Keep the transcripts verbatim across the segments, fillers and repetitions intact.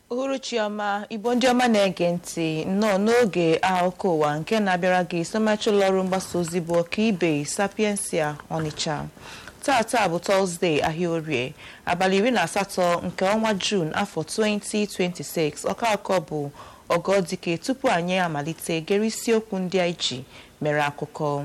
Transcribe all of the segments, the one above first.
Uhuruchi ọma Igbo ndị ọma na-ege ntị nnọọ n'oge akụkọ ụwa nke na-abịara gị somachi ụlọọrụ mgbasa ozi bụ Ọkaibe Sapiensia Ọnịcha. Tata bụ Tọzdee Ahịaorie abalị iri na asatọ nke ọnwa Juun afọ twenty twenty-six. Ọka akọ bụ Ọgọdike. Tupu anyị amalite gere isiokwu ndị anyị ji mere akụkọ.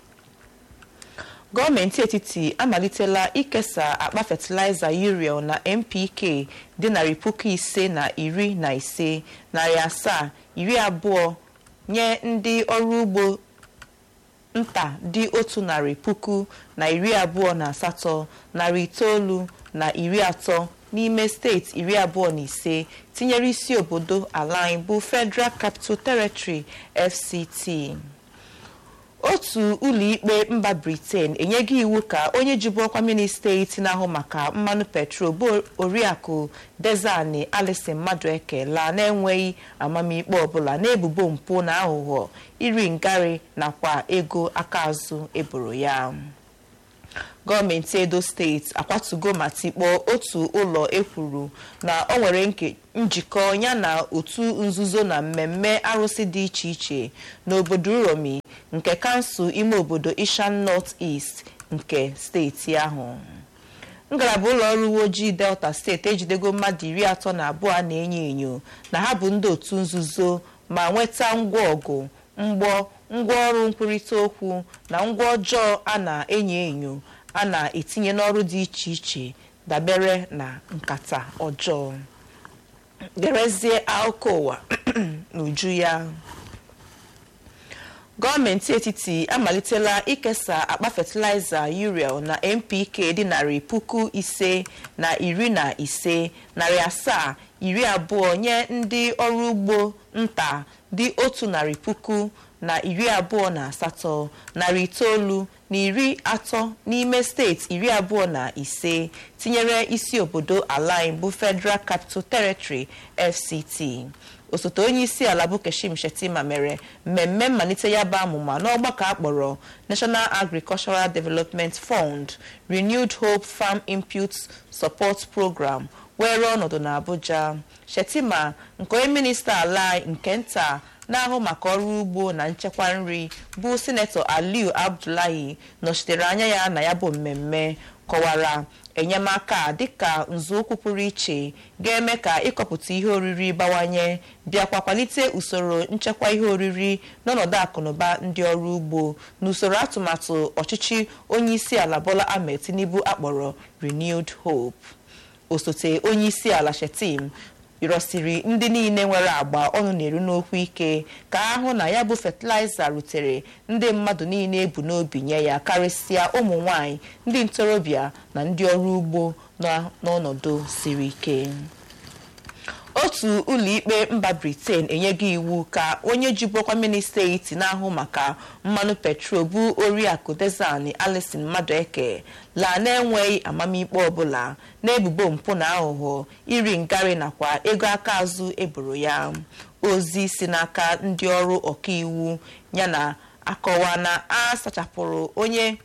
Gọọmenti etiti amalitela ikesa akpa fatịlaịza urea na N P K dị narị puku ise na iri na ise narị asaa iri abụọ nye ndị ọrụ ugbo nta dị otu narị puku na iri abụọ na asatọ narị itoolu na iri atọ n'ime steeti iri abụọ na ise tinyere isi obodo ala anyị bụ Federal Capital Territory F C T. Otu ụlọikpe mba Britain enyeghị iwu ka onye jibu ọkwa minista na-ahụ maka mmanụ petrol bụ Oriakụ Dezani Alison Madueke laa na-enweghị amamikpe ọbụla n'ebubo mpụ na aghụghọ iri ngarị nakwa ego aka azụ eboro ya. Gọọmenti Edo steeti akwatugo ma tikpọọ otu ụlọ ekwuru na ọ nwere njikọ ya na otu nzuzo na mmemme arụsị dị iche iche n'obodo Uromi nke kansụl ime obodo Ishan North East nke steeti ahụ. Ngalaba ụlọ ọrụ uwe ojii Delta steeti ejidego mmadụ iri atọ na abụọ na-enyo enyo na ha bụ ndị otu nzuzo ma nweta ngwa ọgụ mgbọ ngwaọrụ nkwurịta okwu na ngwa ọjọọ a na-enyo enyo a na-etinye n'ọrụ dị iche iche dabere na nkata ọjọọ. Gerezie akụkọ ụwa n'uju ya. Gọọmenti etiti amalitela ikesa akpa fatịlaịza urea na N P K dị narị puku ise na iri na ise narị asaa iri abụọ nye ndị ọrụ ugbo nta dị otu narị puku na iri abụọ na asatọ narị itoolu na iri atọ n'ime steeti iri abụọ na ise tinyere isi obodo ala anyị bụ Federal Capital Territory F C T. Osote onye isi ala bụ Kashim Shettima mere mmemme mmalite ya bụ amụma n'ọgbakọ akpọrọ National Agricultural Development Fund Renewed Hope Farm Input Support Program were ọnọdụ n'Abuja. Shettima nke onye minista ala nke nta na-ahụ maka ọrụ ugbo na nchekwa nri bụ Sinetọ Aliu Abdullahi nọchitere anya ya na ya bụ mmemme kọwara enyemaka dịka nzọụkwụ pụrụ iche ga-eme ka ịkọpụta ihe oriri bawanye bịakwa kwalite usoro nchekwa ihe oriri n'ọnọdụ akụnụba ndị ọrụ ugbo n'usoro atụmatụ ọchịchị onye isi ala Bola Ahmed Tinubu akpọrọ Renewed Hope. Osote onye isi ala Shettima ịrọsiri ndị niile nwere agba ọnụ na-eru n'okwu ike ka ahụ na ya bụ fatịlaịza rutere ndị mmadụ niile ebu n'obi nye ya karịsịa ụmụ nwanyị ndị ntorobịa na ndị ọrụ ugbo n'ọnọdụ siri ike. Otu ụlọikpe mba Britain enyeghị iwu ka onye jibu ọkwa minista iti na-ahụ maka mmanụ petrol bụ Oriakụ Dezani Alison Madueke laa na-enweghị amamikpe ọbụla n'ebubo mpụ na aghụghọ iri ngarị nakwa ego aka azụ eboro ya. Ozi si n'aka ndị ọrụ ọkaiwu yana akọwa na a sachapụrụ onye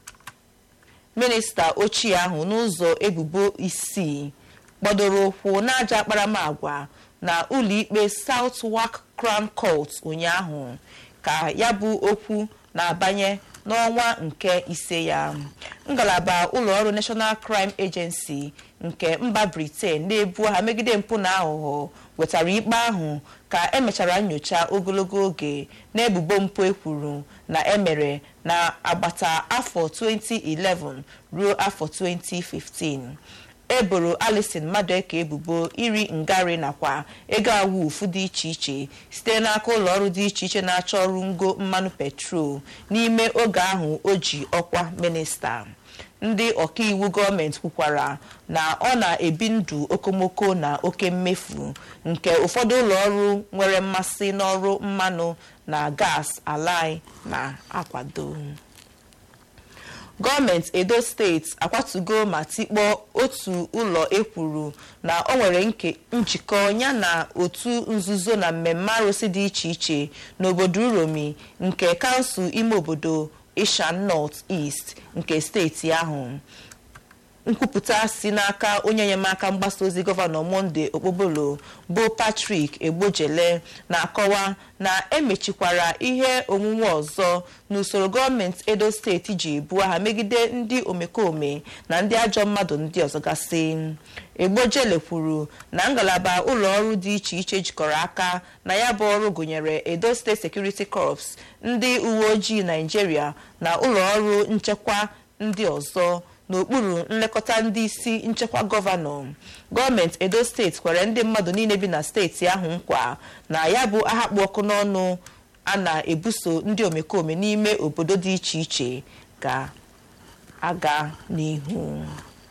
minista ochie ahụ n'ụzọ ebubo isii gbadoro ụkwụ n'aja akparamagwa na ụlọikpe Southwark Crown Court ụnyaahụ ka ya bụ okwu na-abanye n'ọnwa nke ise ya. Ngalaba ụlọọrụ National Crime Agency nke mba Britain na-ebu ha megide mpụ na aghụghọ wetara ikpe ahụ ka emechara nyocha ogologo oge n'ebubo mpụ ekwuru na emere na agbata afọ twenty eleven ruo afọ twenty fifteen. Eboro Alison Madueke ebubo iri ngarị nakwa ego awufu dị iche iche site n'aka ụlọọrụ dị iche iche na-achọ ọrụ ngo mmanụ petrol n'ime oge ahụ o ji ọkwa minista. Ndị ọkaiwu gọọmenti kwukwara na ọ na-ebi ndụ okomoko na oke mmefu nke ụfọdụ ụlọọrụ nwere mmasị n'ọrụ mmanụ na gas ala na-akwado. Gọọmenti Edo steeti akwatugo ma tikpọọ otu ụlọ ekwuru na ọ nwere njikọ ya na otu nzuzo na mmemme arụsị dị iche iche n'obodo Uromi nke kansụl ime obodo Ishan North East nke steeti ahụ. nkwupụta si n'aka onye enyemaka mgbasa ozi gọvanọ Monday Okpobolo bụ Patrick Egbojele na-akọwa na emechikwara ihe omume ọzọ n'usoro gọọmenti Edo steeti ji ebu agha megide ndị omekome na ndị ajọ mmadụ ndị ọzọ gasị. Egbojele kwuru na ngalaba ụlọ ọrụ dị iche iche jikọrọ aka na ya bụ ọrụ gụnyere Edo State Security Corps, ndị uwe ojii Nigeria na ụlọ ọrụ nchekwa ndị ọzọ n'okpuru nlekọta ndị isi nchekwa gọvanọ. Gọọmenti Edo steeti kwere ndị mmadụ niile bi na steeti ahụ nkwa na ya bụ agha kpụ ọkụ n'ọnụ a na-ebuso ndị omekome n'ime obodo dị iche iche ga-aga n'ihu.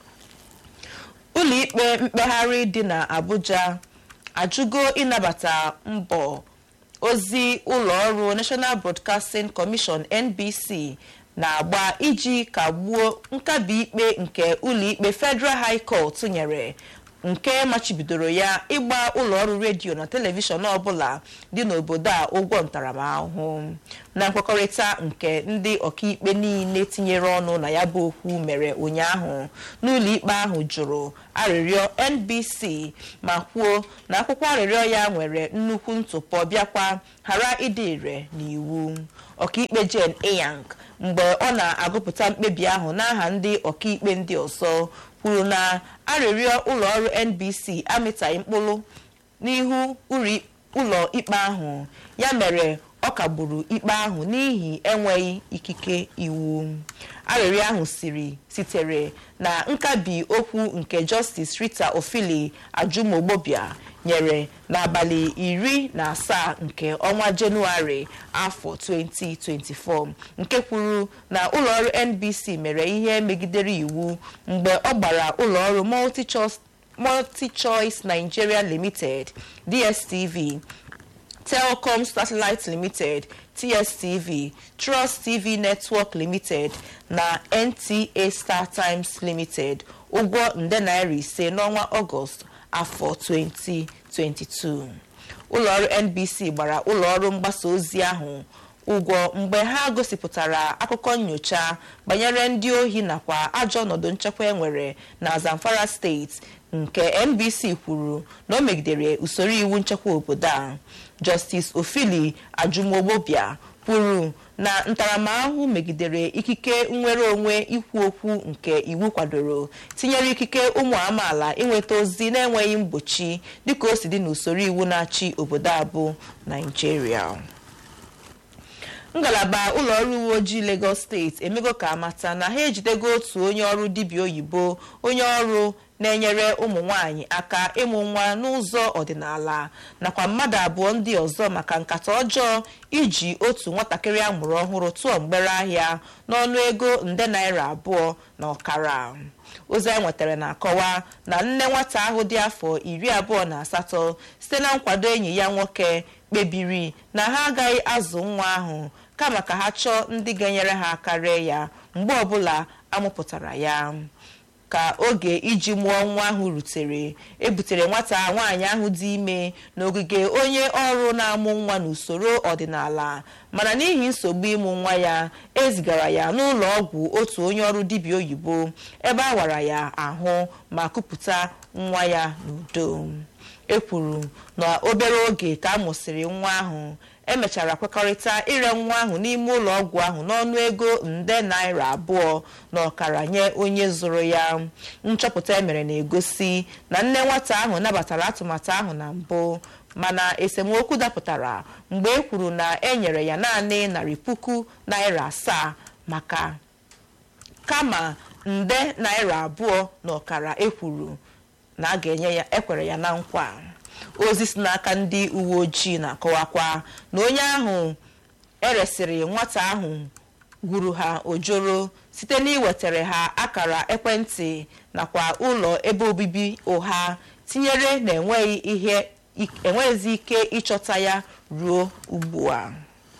Ụlọikpe mkpegharị dị na Abuja ajụgo ịnabata mbọ ozi ụlọ ọrụ National Broadcasting Commission N B C na-agba iji kagbuo nkabi ikpe nke ụlọikpe Federal High Court nyere nke machibidoro ya ịgba ụlọọrụ redio na telivishọn ọbụla dị n'obodo a ụgwọ ntaramahụhụ. Na nkwekọrịta nke ndị ọkaikpe niile tinyere ọnụ na ya bụ okwu mere ụnyaahụ, n'ụlọikpe ahụ jụrụ arịrịọ N B C ma kwuo na akwụkwọ arịrịọ ya nwere nnukwu ntụpọ bịakwa ghara ịdị ire n'iwu. Ọkaikpe Jane Eyang mgbe ọ na-agụpụta mkpebi ahụ n'aha ndị ọkaikpe ndị ọzọ kwuru na arịrịọ ụlọọrụ N B C amịtaghị mkpụrụ n'ihu ụlọ ikpe ahụ, ya mere ọ kagburu ikpe ahụ n'ihi enweghị ikike iwu. Arịrịọ ahụ siri sitere na nkabi okwu nke Justice Rita Ofili Ajumogbobia nyere n'abalị iri na asaa nke ọnwa Jenụwarị afọ twenty twenty-four nke kwuru na ụlọọrụ N B C mere ihe megidere iwu mgbe ọ gbara ụlọọrụ Multi-Choice Nigeria Limited D S T V, Telkom Satellite Limited T S T V, Trust T V Network Limited na N T A Star Times Limited ụgwọ nde naira ise n'ọnwa Ọgọst afọ twenty twenty-two. Ụlọọrụ N B C gbara ụlọọrụ mgbasa ozi ahụ ụgwọ mgbe ha gosipụtara akụkọ nnyocha banyere ndị ohi nakwa ajọ ọnọdụ nchekwa enwere na Zamfara steeti nke N B C kwuru na o megidere usoro iwu nchekwa obodo a. Justice Ofili Ajumogbobia kwuru na ntaramahụhụ megidere ikike nnwere onwe ikwu okwu nke iwu kwadoro, tinyere ikike ụmụ amaala inweta ozi na-enweghị mgbochi dịka o si dị n'usoro iwu na-achị obodo a bụ Nigeria. Ngalaba ụlọọrụ uwe ojii Lagos steeti emego ka amata na ha ejidego otu onye ọrụ dibịa oyibo onye ọrụ na-enyere ụmụ nwanyị aka ịmụ nwa n'ụzọ ọdịnala nakwa mmadụ abụọ ndị ọzọ maka nkatọ ọjọọ iji otu nwatakịrị a mụrụ ọhụrụ tụọ mgbere ahịa n'ọnụ ego nde naira abụọ na ọkara. Ozi anyị nwetara na-akọwa na nne nwata ahụ dị afọ iri abụọ na asatọ site na nkwado enyi ya nwoke kpebiri na ha agaghị azụ nwa ahụ kama ka ha chọọ ndị ga-enyere ha aka ree ya mgbe ọbụla amụpụtara ya. Ka oge iji mụọ nwa ahụ rutere, ebutere nwata nwaanyị ahụ dị ime n'ogige onye ọrụ na-amụ nwa n'usoro ọdịnala, mana n'ihi nsogbu ịmụ nwa ya ezigara ya n'ụlọ ọgwụ otu onye ọrụ dibịa oyibo ebe a wara ya ahụ ma kupụta nwa ya n'udo. E kwuru na obere oge ka a mụsịrị nwa ahụ, emechara kwekọrịta ire nwa ahụ n'ime ụlọ ọgwụ ahụ n'ọnụ ego nde naira abụọ na ọkara nye onye zụrụ ya. Nchọpụta emere na-egosi na nne nwata ahụ nabatara atụmatụ ahụ na mbụ, mana esemokwu dapụtara mgbe e kwuru na e nyere ya naanị narị puku naira asaa maka kama nde naira abụọ na ọkara e kwuru na a ga-enye ya ekwere ya na nkwa. Ozi si n'aka ndị uwe ojii na-akọwakwa na onye ahụ eresịrị nwata ahụ gwuru ha ojoro site n'iwetere ha akara ekwentị nakwa ụlọ ebe obibi ụgha, tinyere na enweghị ihe enweghịzi ike ịchọta ya ruo ugbu a.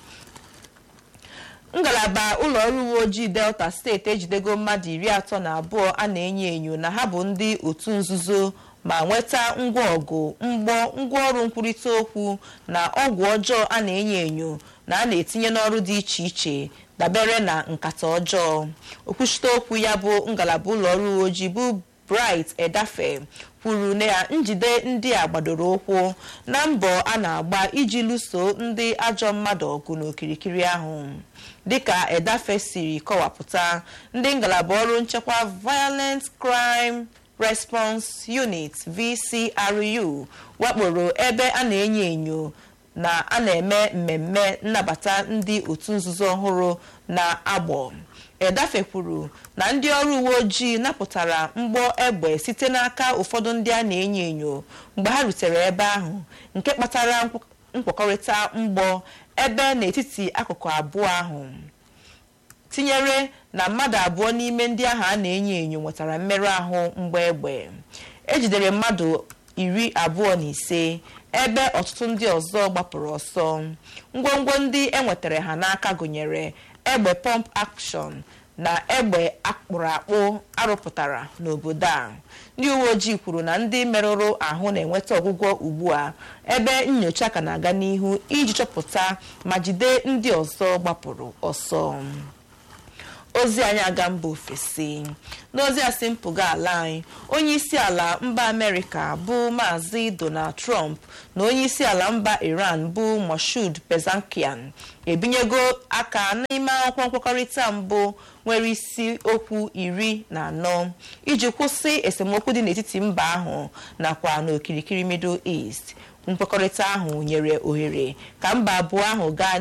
Ngalaba ụlọọrụ uwe ojii Delta steeti ejidego mmadụ iri atọ na abụọ a na-enyo enyo na ha bụ ndị otu nzuzo ma nweta ngwa ọgụ mgbọ ngwaọrụ nkwurịta okwu na ọgwụ ọjọọ a na-enyo enyo na a na-etinye n'ọrụ dị iche iche dabere na nkata ọjọọ. Okwuchite okwu ya bụ ngalaba ụlọ ọrụ uwe ojii bụ Bright Edafe kwuru na njide ndị a gbadoro ụkwụ na mbọ a na-agba iji lụso ndị ajọ mmadụ ọgụ n'okirikiri ahụ. Dịka Edafe siri kọwapụta, ndị ngalaba ọrụ nchekwa Violent Crime Response Unit V C R U wakporo ebe a na-enyo enyo na a na-eme mmemme nnabata ndị otu nzuzo ọhụrụ na Agbor. Edafe kwuru na ndị ọrụ uwe ojii napụtara mgbọ egbe site n'aka ụfọdụ ndị a na-enyo enyo mgbe ha rutere ebe ahụ, nke kpatara nkwekọrịta mgbọ ebe n'etiti akụkụ abụọ ahụ, tinyere na mmadụ abụọ n'ime ndị ahụ a na-enyo enyo nwetara mmerụ ahụ mgbọ egbe. Ejidere mmadụ iri abụọ na ise ebe ọtụtụ ndị ọzọ gbapụrụ ọsọ. Ngwongwo ndị enwetara ha n'aka gụnyere egbe pump action na egbe akpụrụ akpụ arụpụtara n'obodo a. Ndị uwe ojii kwuru na ndị merụrụ ahụ na-enweta ọgwụgwọ ugbu a ebe nnyocha ka na-aga n'ihu iji chọpụta ma jide ndị ọzọ gbapụrụ ọsọ. Ozi anyị aga mba ofesi. N'ozi asị mpụga ala anyị, onye isi ala mba Amerịka bụ Maazị Donald Trump na onye isi ala mba Iran bụ Moshood Pezeshkian ebinyego aka n'ime akwụkwọ nkwekọrịta mbụ nwere isi okwu iri na anọ iji kwụsị esemokwu dị n'etiti mba ahụ nakwa n'okirikiri Middle East. Nkwekọrịta ahụ nyere ohere ka mba abụọ ahụ gaa